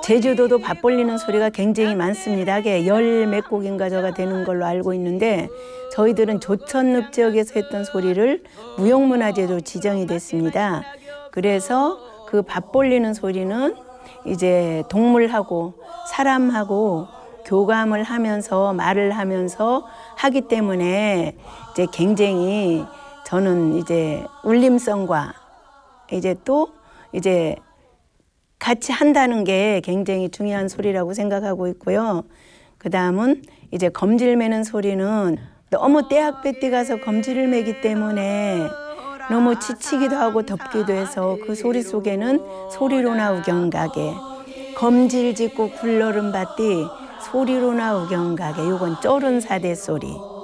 제주도도 밥 벌리는 소리가 굉장히 많습니다. 그게 열 몇 곡인가 저가 되는 걸로 알고 있는데 저희들은 조천읍 지역에서 했던 소리를 무형문화재로 지정이 됐습니다. 그래서 그 밥 벌리는 소리는 이제 동물하고 사람하고 교감을 하면서 말을 하면서 하기 때문에 이제 굉장히 저는 이제 울림성과 이제 또 이제 같이 한다는 게 굉장히 중요한 소리라고 생각하고 있고요. 그 다음은 이제 검질 매는 소리는 너무 떼학볕에 가서 검질을 매기 때문에 너무 지치기도 하고 덥기도 해서 그 소리 속에는 소리로나 우경가게 검질 짓고 굴러름 밭디 소리로나 우경가게 요건 쫄은 사대 소리.